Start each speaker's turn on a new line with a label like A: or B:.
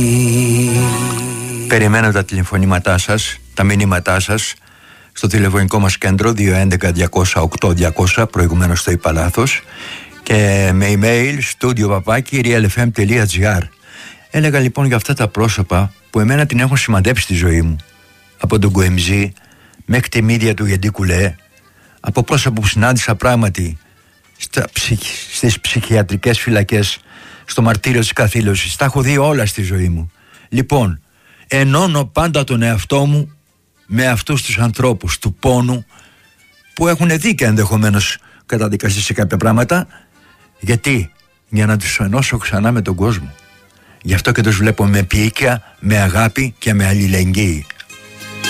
A: Περιμένω τα τηλεφωνήματά σας, τα μηνύματά σας στο τηλεφωνικό μας κέντρο 211-200-8200, προηγουμένως το είπα λάθος, και με email studio@realfm.gr. Έλεγα λοιπόν για αυτά τα πρόσωπα που εμένα την έχουν σημαντέψει στη ζωή μου, από τον Γκουεμζή μέχρι τη μύδια του Γεντή Κουλέ, από πρόσωπο που συνάντησα πράγματι στις ψυχιατρικές φυλακές, στο μαρτύριο της καθήλωσης. Τα έχω δει όλα στη ζωή μου. Λοιπόν, ενώνω πάντα τον εαυτό μου με αυτούς τους ανθρώπους του πόνου που έχουν δίκαια ενδεχομένως καταδικαστεί σε κάποια πράγματα. Γιατί? Για να τους ενώσω ξανά με τον κόσμο. Γι' αυτό και τους βλέπω με πίοικια, με αγάπη και με αλληλεγγύη.